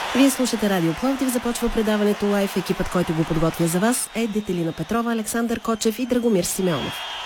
Вие слушате Радио Пловдив. Започва предаването лайф. Екипът, който го подготвя за вас, е Детелина Петрова, Александър Кочев и Драгомир Симеонов.